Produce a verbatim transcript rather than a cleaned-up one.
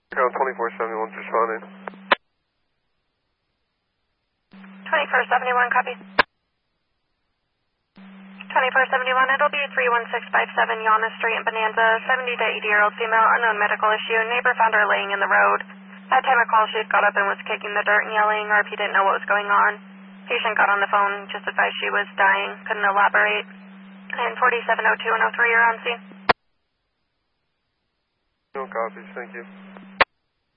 Ground twenty-four seventy-one's responding. twenty-four seventy-one, copy. twenty-four seventy-one, it'll be three one six five seven Yana Street in Bonanza. seventy to eighty year old female, unknown medical issue. Neighbor found her laying in the road. At time of call, she had got up and was kicking the dirt and yelling. R P didn't know what was going on. Patient got on the phone, just advised she was dying, couldn't elaborate. And forty-seven oh two and oh three are on scene. No copies, thank you.